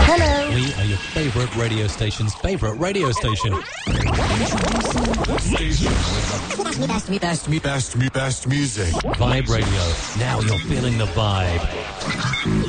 Hello. We are your favorite radio station's favorite radio station. Station with the best music. Vibe Radio. Now you're feeling the vibe.